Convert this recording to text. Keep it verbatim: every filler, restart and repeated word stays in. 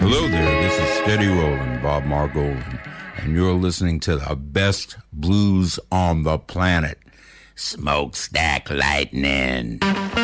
Hello there, this is Steady Rollin', Bob Margolin, and you're listening to the best blues on the planet, Smokestack Lightning.